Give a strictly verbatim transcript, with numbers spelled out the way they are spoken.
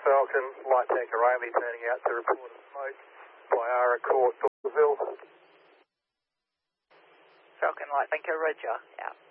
Falcon, light tanker only, turning out to report a smoke by Ara Court, Dorsville. Falcon, light tanker, Roger, out.